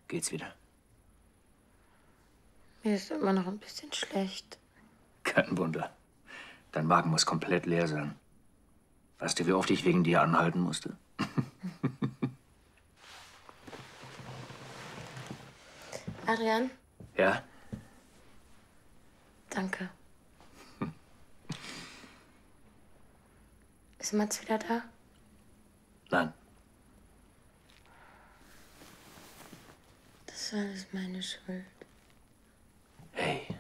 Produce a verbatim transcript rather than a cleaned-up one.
Geht's wieder? Mir ist immer noch ein bisschen schlecht. Kein Wunder. Dein Magen muss komplett leer sein. Weißt du, wie oft ich wegen dir anhalten musste? Adrian? Ja? Danke. Ist Mats wieder da? Nein. Das war alles meine Schuld. Hey.